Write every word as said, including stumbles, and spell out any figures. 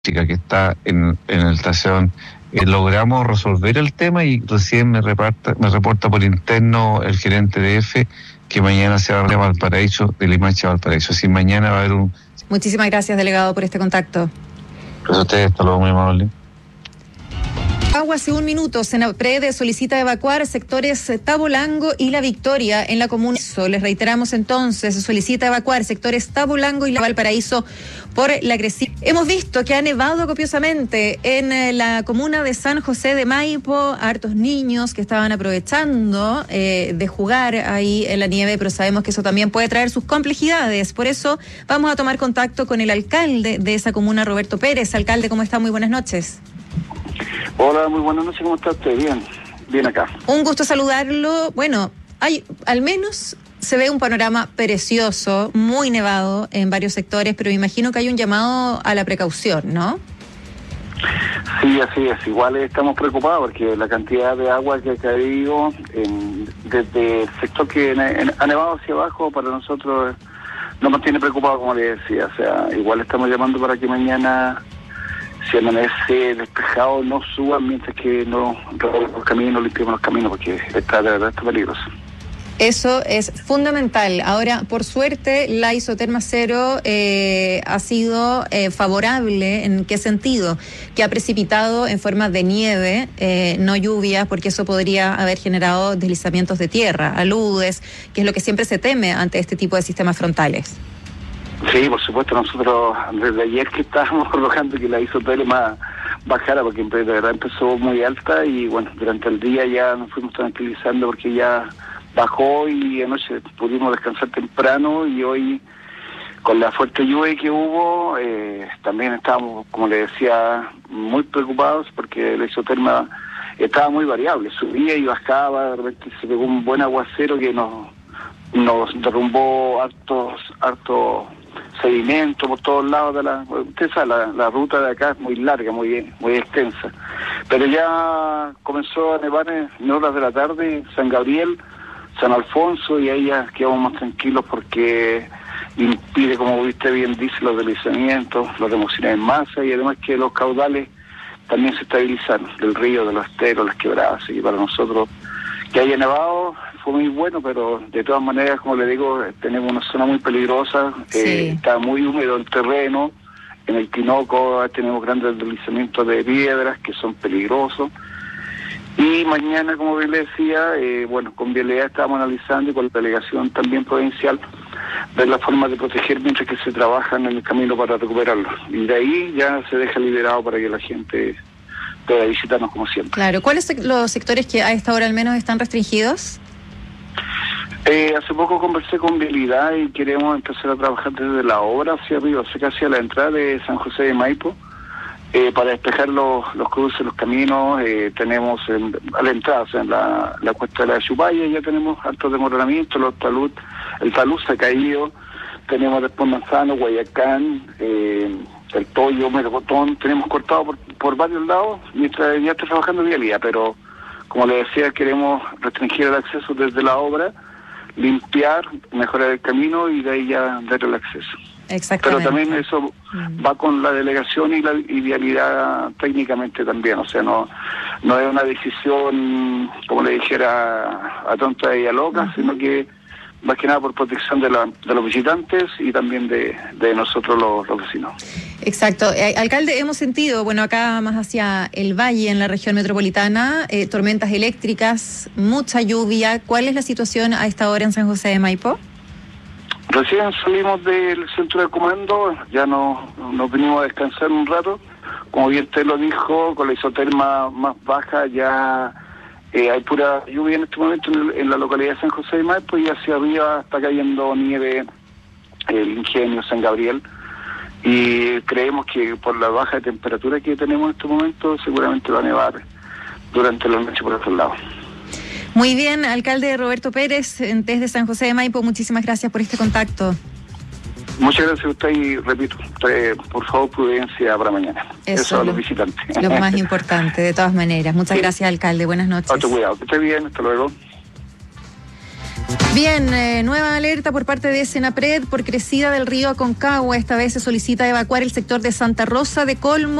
que está en, en la estación, eh, logramos resolver el tema y recién me reparta, me reporta por interno el gerente de F que mañana se va a Valparaíso, de Limache a Valparaíso. Así mañana va a haber un... Muchísimas gracias, delegado, por este contacto. Pues a ustedes, hasta luego, muy amable. Agua hace un minuto, Senaprede solicita evacuar sectores Tabolango y La Victoria en la comuna. Les reiteramos entonces, se solicita evacuar sectores Tabolango y La Valparaíso por la crecida. Hemos visto que ha nevado copiosamente en la comuna de San José de Maipo, hartos niños que estaban aprovechando eh, de jugar ahí en la nieve, pero sabemos que eso también puede traer sus complejidades. Por eso vamos a tomar contacto con el alcalde de esa comuna, Roberto Pérez. Alcalde, ¿cómo está? Muy buenas noches. Hola, muy buenas noches, ¿cómo está usted? Bien, bien acá. Un gusto saludarlo. Bueno, hay al menos se ve un panorama precioso, muy nevado en varios sectores, pero me imagino que hay un llamado a la precaución, ¿no? Sí, así es. Igual estamos preocupados porque la cantidad de agua que ha caído en, desde el sector que en, en, ha nevado hacia abajo, para nosotros nos mantiene preocupados, como le decía. O sea, igual estamos llamando para que mañana, si amanece despejado, no suban mientras que no recorremos los caminos, limpiemos los caminos, porque está de verdad está peligroso. Eso es fundamental. Ahora, por suerte, la isoterma cero eh, ha sido eh, favorable. ¿En qué sentido? Que ha precipitado en forma de nieve, eh, no lluvia, porque eso podría haber generado deslizamientos de tierra, aludes, que es lo que siempre se teme ante este tipo de sistemas frontales. Sí, por supuesto, nosotros desde ayer que estábamos rogando que la isoterma bajara, porque de verdad empezó muy alta y bueno, durante el día ya nos fuimos tranquilizando porque ya bajó y anoche pudimos descansar temprano y hoy con la fuerte lluvia que hubo eh, también estábamos, como le decía, muy preocupados porque la isoterma estaba muy variable, subía y bajaba, de repente se pegó un buen aguacero que nos, nos derrumbó hartos, hartos sedimento por todos lados de la... Usted sabe, la, la ruta de acá es muy larga, muy muy extensa. Pero ya comenzó a nevar en horas de la tarde, San Gabriel, San Alfonso, y ahí ya quedamos más tranquilos porque impide, como usted bien dice, los deslizamientos, las remociones en masa, y además que los caudales también se estabilizaron, del río, de los esteros, las quebradas, y para nosotros que haya nevado fue muy bueno, pero de todas maneras, como le digo, tenemos una zona muy peligrosa, sí. eh, está muy húmedo el terreno, en el Tinoco tenemos grandes deslizamientos de piedras que son peligrosos, y mañana, como bien le decía, eh, bueno, con Vialidad estamos analizando y con la delegación también provincial, ver la forma de proteger mientras que se trabaja en el camino para recuperarlo, y de ahí ya se deja liberado para que la gente pueda visitarnos como siempre. Claro, ¿cuáles son los sectores que a esta hora al menos están restringidos? Eh, hace poco conversé con Vialidad y queremos empezar a trabajar desde la obra hacia arriba, o sea, casi a la entrada de San José de Maipo, eh, para despejar los, los cruces, los caminos. Eh, tenemos en, a la entrada, o sea, en la, la cuesta de la Chupaya ya tenemos altos desmoronamientos, los talud, el talud se ha caído, tenemos después Manzano, Guayacán, eh, el Toyo, Melocotón, tenemos cortado por, por varios lados mientras ya está trabajando Vialidad, pero como le decía, queremos restringir el acceso desde la obra, limpiar, mejorar el camino y de ahí ya dar el acceso. Exactamente. Pero también eso mm. va con la delegación y la y Vialidad técnicamente también, o sea, no no es una decisión, como le dijera, a tonta y a loca, uh-huh. sino que más que nada por protección de, la, de los visitantes y también de, de nosotros los, los vecinos. Exacto. Eh, alcalde, hemos sentido, bueno, acá más hacia el valle, en la región metropolitana, eh, tormentas eléctricas, mucha lluvia. ¿Cuál es la situación a esta hora en San José de Maipo? Recién salimos del centro de comando, ya nos, nos vinimos a descansar un rato. Como bien usted lo dijo, con la isoterma más baja ya... Eh, hay pura lluvia en este momento en, el, en la localidad de San José de Maipo y hacia arriba está cayendo nieve, el Ingenio, San Gabriel, y creemos que por la baja de temperatura que tenemos en este momento seguramente va a nevar durante la noche por otro lado. Muy bien, alcalde Roberto Pérez, desde San José de Maipo, muchísimas gracias por este contacto. Muchas gracias a usted y repito, usted, por favor, prudencia para mañana. Eso, Eso a lo, los visitantes. Lo más importante, de todas maneras. Muchas sí. gracias, alcalde. Buenas noches. Hasta cuidado, que esté bien, hasta luego. Bien, eh, nueva alerta por parte de Senapred por crecida del río Aconcagua. Esta vez se solicita evacuar el sector de Santa Rosa de Colmo.